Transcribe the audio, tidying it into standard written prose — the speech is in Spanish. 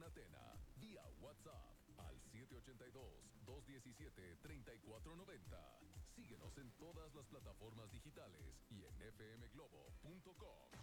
Atena vía WhatsApp al 782-217-3490. Síguenos en todas las plataformas digitales y en fmglobo.com.